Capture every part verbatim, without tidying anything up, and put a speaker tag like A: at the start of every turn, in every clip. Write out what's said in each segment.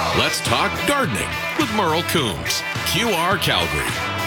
A: Let's talk gardening with Merle Coombs, Q R Calgary.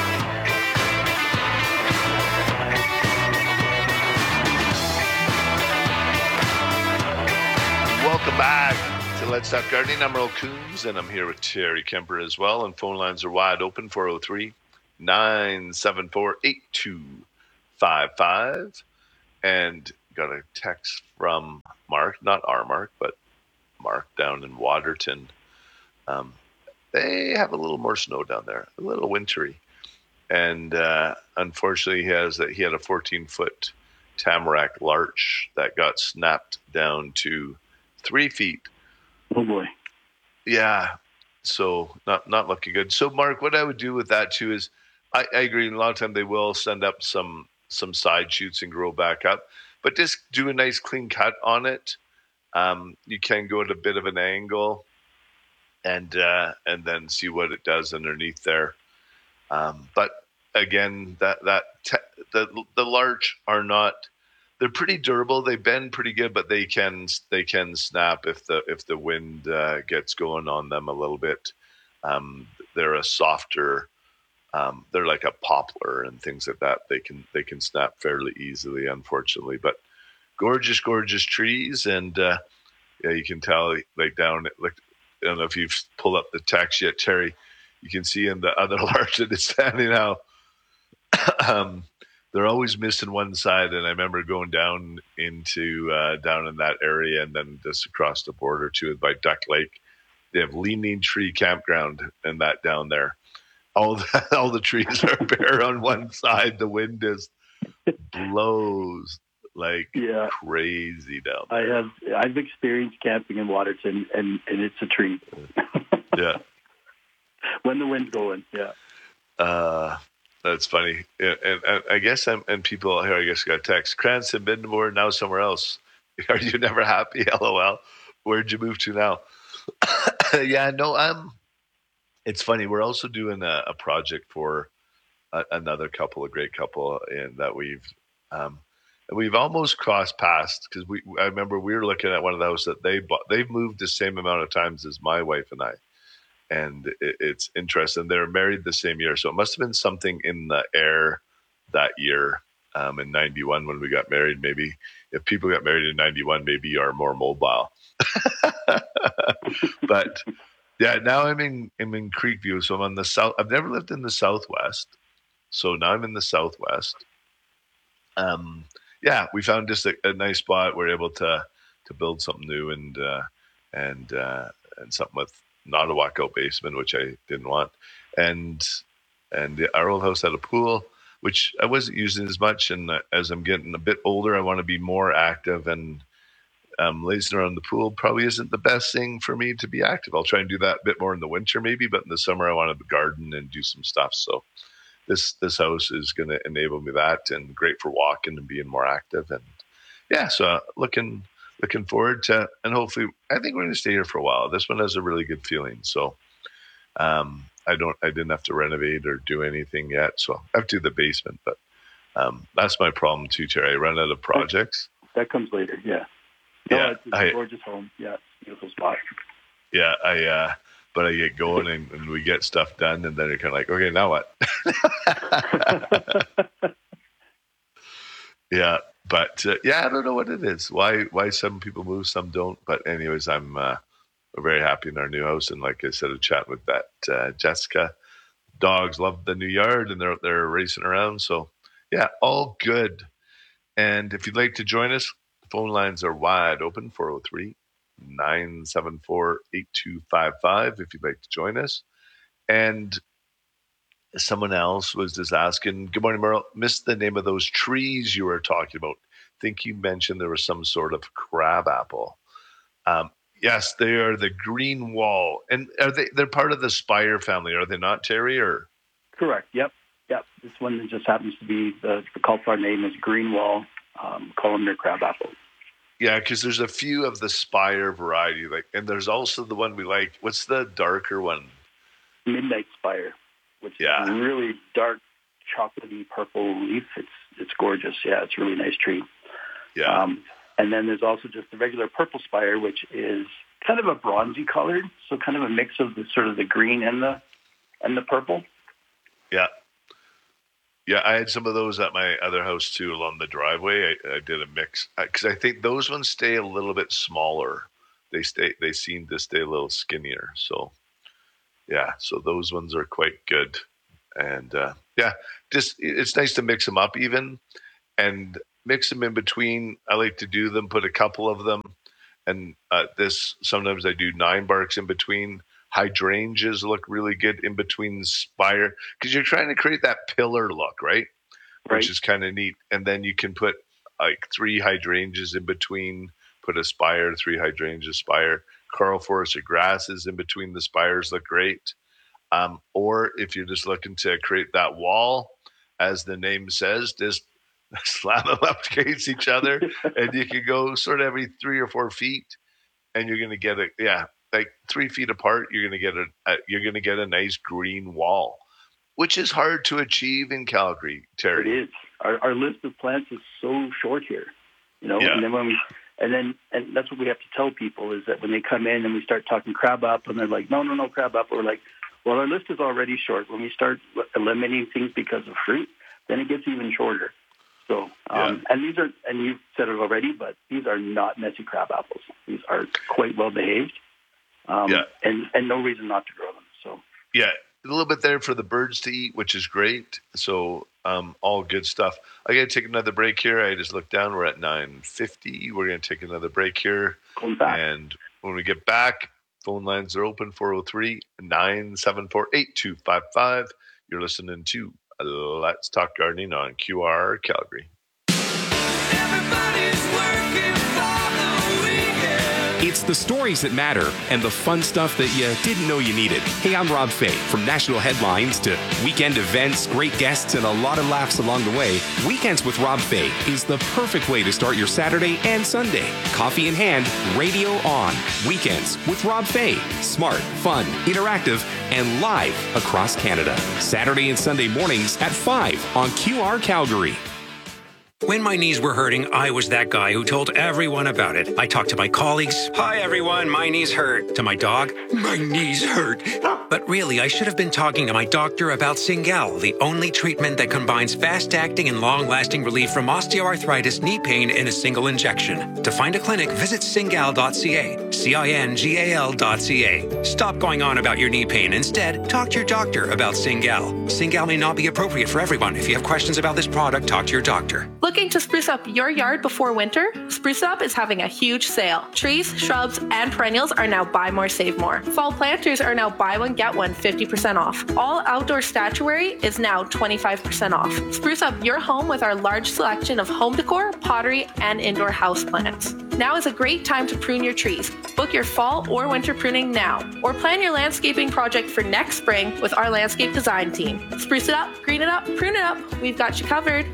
B: Welcome back to Let's Talk Gardening. I'm Merle Coombs, and I'm here with Terry Kemper as well. And phone lines are wide open, four oh three, nine seven four, eight two five five. And got a text from Mark, not our Mark, but Mark down in Waterton. Um, they have a little more snow down there, a little wintry. And uh, unfortunately, he has that he had a fourteen-foot tamarack larch that got snapped down to three feet.
C: Oh boy.
B: Yeah. So not not looking good. So Mark, what I would do with that too is I, I agree. A lot of time they will send up some some side shoots and grow back up, but just do a nice clean cut on it. Um, you can go at a bit of an angle and uh, and then see what it does underneath there. Um, but again, that that te- the the larch are not. They're pretty durable. They bend pretty good, but they can they can snap if the if the wind uh, gets going on them a little bit. Um, they're a softer. Um, they're like a poplar and things like that. They can they can snap fairly easily, unfortunately. But gorgeous, gorgeous trees, and uh, yeah, you can tell like down. Like I don't know if you've pulled up the text yet, Terry. You can see in the other larch that is standing now. um, They're always missing one side, and I remember going down into uh, down in that area, and then just across the border to by Duck Lake. They have Leaning Tree Campground and that down there. All the, all the trees are bare on one side. The wind just blows like
C: yeah.
B: crazy down there.
C: I have I've experienced camping in Waterton, and, and it's a treat.
B: Yeah.
C: When the wind's going, yeah.
B: Uh, that's funny. And, and, and I guess I'm, and people here, I guess, got text. Cranston, Midmore, now somewhere else. Are you never happy? LOL. Where'd you move to now? yeah, no, I'm. It's funny. We're also doing a, a project for a, another couple, a great couple, and that we've um, we've almost crossed past because we. I remember we were looking at one of those that they bought. They've moved the same amount of times as my wife and I. And it, it's interesting. They were married the same year. So it must have been something in the air that year um, in ninety-one when we got married. Maybe if people got married in ninety-one, maybe you are more mobile. But yeah, now I'm in, I'm in Creekview. So I'm on the south. I've never lived in the Southwest. So now I'm in the Southwest. Um, yeah, we found just a, a nice spot. We're able to, to build something new and, uh, and, uh, and something with, not a walkout basement, which I didn't want. And and the, our old house had a pool, which I wasn't using as much. And as I'm getting a bit older, I want to be more active. And um, lazing around the pool probably isn't the best thing for me to be active. I'll try and do that a bit more in the winter maybe, but in the summer I want to garden and do some stuff. So this this house is going to enable me that, and great for walking and being more active. And yeah, so looking... Looking forward to, and hopefully, I think we're going to stay here for a while. This one has a really good feeling. So, um, I don't, I didn't have to renovate or do anything yet. So I have to do the basement, but um, that's my problem too, Terry. I run out of projects.
C: That comes later. Yeah. No,
B: Yeah.
C: it's, it's
B: I,
C: a gorgeous home. Yeah. Beautiful spot.
B: Yeah. I, uh, but I get going and, and we get stuff done, and then you're kind of like, okay, now what? Yeah. But uh, yeah, I don't know what it is. Why why some people move, some don't. But anyways, I'm uh, very happy in our new house. And like I said, a chat with that uh, Jessica. Dogs love the new yard, and they're they're racing around. So yeah, all good. And if you'd like to join us, the phone lines are wide open, four oh three, nine seven four, eight two five five if you'd like to join us. And someone else was just asking, good morning, Merle. Missed the name of those trees you were talking about. Think you mentioned there was some sort of crabapple. Um, yes, they are the green wall. And are they, they're part of the Spire family, are they not, Terry? Or
C: Correct. Yep. Yep. This one just happens to be, the, the cultivar name is green wall, um, columnar crabapple.
B: Yeah, because there's a few of the Spire variety, like, and there's also the one we like. What's the darker one?
C: Midnight Spire, which
B: yeah.
C: is a really dark, chocolatey purple leaf. It's it's gorgeous. Yeah, it's a really nice tree.
B: Yeah.
C: Um, and then there's also just the regular purple spire, which is kind of a bronzy colored, so kind of a mix of the sort of the green and the and the purple.
B: Yeah. Yeah, I had some of those at my other house too along the driveway. I, I did a mix because I think those ones stay a little bit smaller. They stay. They seem to stay a little skinnier. So, yeah. So those ones are quite good. And uh, yeah, just it's nice to mix them up even, and mix them in between. I like to do them. Put a couple of them, and uh, this sometimes I do nine barks in between. Hydrangeas look really good in between the spire because you're trying to create that pillar look, right?
C: Right.
B: Which is kind of neat. And then you can put like three hydrangeas in between, put a spire, three hydrangeas, spire. Carl Forster grasses in between the spires look great. Um, or if you're just looking to create that wall, as the name says, just slam them up against each other, and you can go sort of every three or four feet, and you're going to get a yeah. like three feet apart, you're going to get a, a you're going to get a nice green wall, which is hard to achieve in Calgary, Terry.
C: It is. Our, our list of plants is so short here, you know.
B: Yeah.
C: And then when we, and then and that's what we have to tell people is that when they come in and we start talking crab apple, and they're like, no, no, no, crab apple. We're like, well, our list is already short. When we start eliminating things because of fruit, then it gets even shorter. So, um, yeah. and these are, and you've said it already, but these are not messy crab apples. These are quite well behaved. Um,
B: yeah.
C: and, and no reason not to grow them. So
B: yeah, a little bit there for the birds to eat, which is great. So um, all good stuff. I got to take another break here. I just looked down. We're at nine fifty. We're going to take another break here.
C: Going back.
B: And when we get back, phone lines are open, four oh three, nine seven four, eight two five five. You're listening to Let's Talk Gardening on Q R Calgary.
D: Everybody's working for the weekend. It's the stories that matter and the fun stuff that you didn't know you needed. Hey, I'm Rob Fay. From national headlines to weekend events, great guests, and a lot of laughs along the way, Weekends with Rob Fay is the perfect way to start your Saturday and Sunday. Coffee in hand, radio on. Weekends with Rob Fay. Smart, fun, interactive, and live across Canada. Saturday and Sunday mornings at five on Q R Calgary.
E: When my knees were hurting, I was that guy who told everyone about it. I talked to my colleagues. Hi, everyone. My knees hurt. To my dog. My knees hurt. But really, I should have been talking to my doctor about Cingal, the only treatment that combines fast-acting and long-lasting relief from osteoarthritis knee pain in a single injection. To find a clinic, visit cingal dot c a. C I N G A L dot C A. Stop going on about your knee pain. Instead, talk to your doctor about Cingal. Cingal may not be appropriate for everyone. If you have questions about this product, talk to your doctor.
F: Looking to spruce up your yard before winter? Spruce Up is having a huge sale. Trees, shrubs, and perennials are now buy more, save more. Fall planters are now buy one, get one, fifty percent off. All outdoor statuary is now twenty-five percent off. Spruce up your home with our large selection of home decor, pottery, and indoor house plants. Now is a great time to prune your trees. Book your fall or winter pruning now, or plan your landscaping project for next spring with our landscape design team. Spruce it up, green it up, prune it up. We've got you covered.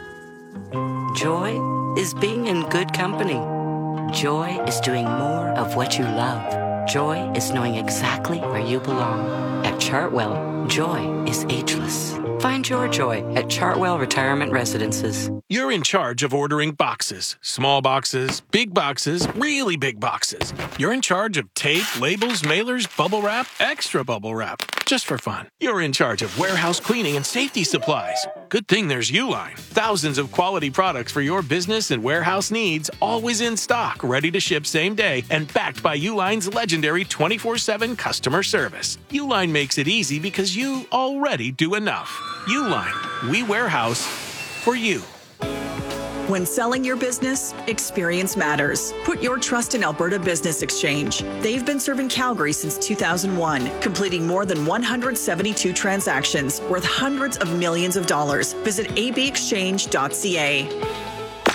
G: Joy is being in good company. Joy is doing more of what you love. Joy is knowing exactly where you belong. At Chartwell, joy is ageless. Find your joy at Chartwell Retirement Residences.
H: You're in charge of ordering boxes. Small boxes, big boxes, really big boxes. You're in charge of tape, labels, mailers, bubble wrap, extra bubble wrap. Just for fun. You're in charge of warehouse cleaning and safety supplies. Good thing there's Uline. Thousands of quality products for your business and warehouse needs, always in stock, ready to ship same day, and backed by Uline's legendary twenty-four seven customer service. Uline makes it easy because you already do enough. Uline. We warehouse for you.
I: When selling your business, experience matters. Put your trust in Alberta Business Exchange. They've been serving Calgary since two thousand one, completing more than one hundred seventy-two transactions worth hundreds of millions of dollars. Visit a b exchange dot c a.